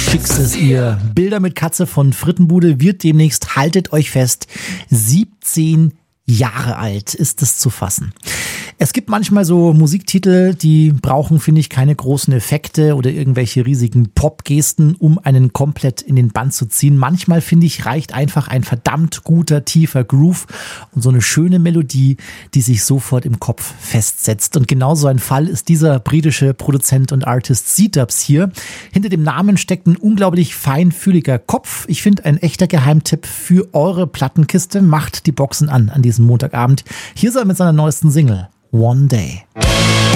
fix ist ihr. Bilder mit Katze von Frittenbude wird demnächst, haltet euch fest, 17 Jahre alt ist es zu fassen. Es gibt manchmal so Musiktitel, die brauchen, finde ich, keine großen Effekte oder irgendwelche riesigen Popgesten, um einen komplett in den Bann zu ziehen. Manchmal, finde ich, reicht einfach ein verdammt guter, tiefer Groove und so eine schöne Melodie, die sich sofort im Kopf festsetzt. Und genau so ein Fall ist dieser britische Produzent und Artist Z-Dubs hier. Hinter dem Namen steckt ein unglaublich feinfühliger Kopf. Ich finde, ein echter Geheimtipp für eure Plattenkiste. Macht die Boxen an diesem Montagabend. Hier ist er mit seiner neuesten Single, One Day.